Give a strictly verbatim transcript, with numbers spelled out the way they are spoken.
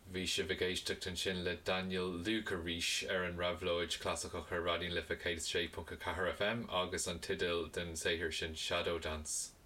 bhí si bhgéisteach an sin le Daniel Luca Rees ar an Ravloid clasachach ar radio'n lifa cé sé punca F M agus an tidal den séhir sin Shadow Dance.